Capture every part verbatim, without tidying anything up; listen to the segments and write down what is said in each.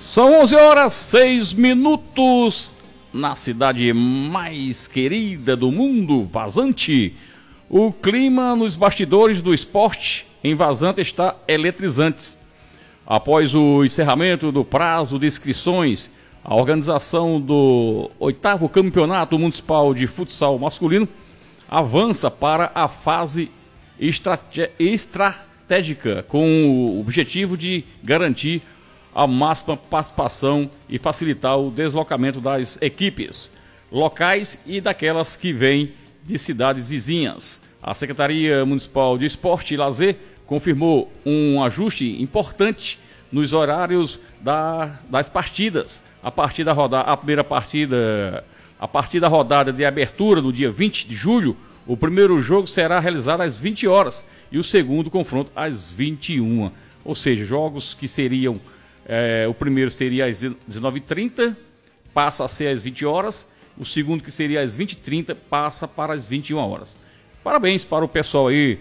São onze horas, seis minutos, na cidade mais querida do mundo, Vazante. O clima nos bastidores do esporte em Vazante está eletrizante. Após o encerramento do prazo de inscrições, a organização do oitavo Campeonato Municipal de Futsal Masculino avança para a fase estrate- estratégica, com o objetivo de garantir a máxima participação e facilitar o deslocamento das equipes locais e daquelas que vêm de cidades vizinhas. A Secretaria Municipal de Esporte e Lazer confirmou um ajuste importante nos horários da, das partidas. A partir da rodada, a primeira partida, a partir da rodada de abertura no dia vinte de julho, o primeiro jogo será realizado às vinte horas e o segundo confronto às vinte e uma. Ou seja, jogos que seriam É, o primeiro seria às dezenove e trinta, passa a ser às vinte horas. O segundo, que seria às vinte e trinta, passa para as vinte e uma horas. Parabéns para o pessoal aí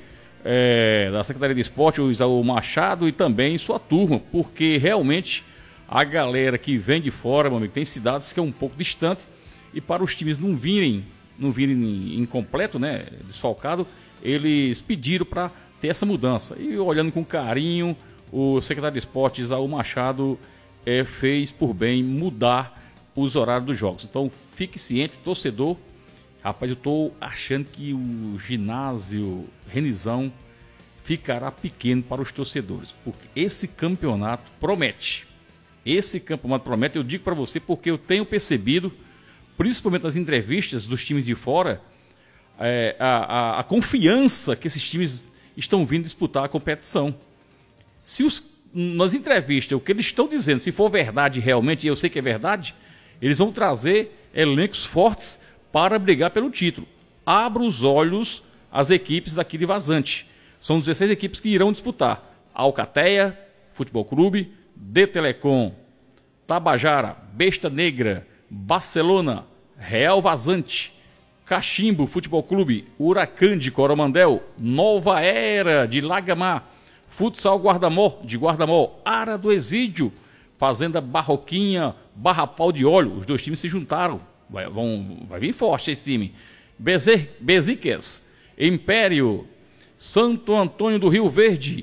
é, da Secretaria de Esporte, o Isaú Machado e também sua turma, porque realmente a galera que vem de fora, meu amigo, tem cidades que é um pouco distante, e para os times não virem, não virem incompleto, né, desfalcado, eles pediram para ter essa mudança. E olhando com carinho, o secretário de Esportes, Isaú Machado, é, fez por bem mudar os horários dos jogos. Então fique ciente, torcedor. Rapaz, eu estou achando que o ginásio Renizão ficará pequeno para os torcedores, porque esse campeonato promete. Esse campeonato promete, eu digo para você, porque eu tenho percebido, principalmente nas entrevistas dos times de fora, é, a, a, a confiança que esses times estão vindo disputar a competição. Se os, nas entrevistas, o que eles estão dizendo, se for verdade realmente, e eu sei que é verdade, eles vão trazer elencos fortes para brigar pelo título. Abra os olhos às equipes daqui de Vazante. São dezesseis equipes que irão disputar. Alcateia, Futebol Clube, De Telecom, Tabajara, Besta Negra, Barcelona, Real Vazante, Cachimbo Futebol Clube, Huracan de Coromandel, Nova Era de Lagamar, Futsal Guardamó, de Guardamó, Ara do Exídio, Fazenda Barroquinha, Barra Pau de Óleo. Os dois times se juntaram. Vai, vão, vai vir forte esse time. Bezer, Beziques, Império, Santo Antônio do Rio Verde.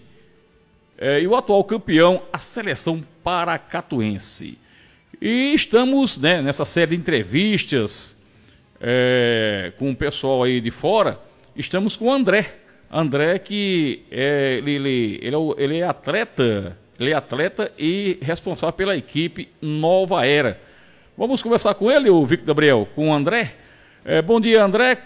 É, e o atual campeão, a seleção paracatuense. E estamos, né, nessa série de entrevistas é, com o pessoal aí de fora. Estamos com o André. André, que é, ele, ele, ele, é, ele é atleta, ele é atleta e responsável pela equipe Nova Era. Vamos conversar com ele, o Victor Gabriel, com o André. É, bom dia, André.